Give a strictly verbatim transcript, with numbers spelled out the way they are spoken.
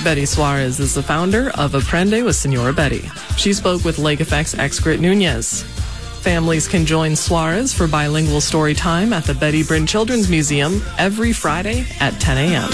Betty Suarez is the founder of Aprende with Senora Betty. She spoke with Lake Effect's Excret Nunez. Families can join Suarez for bilingual story time at the Betty Bryn Children's Museum every Friday at ten a.m.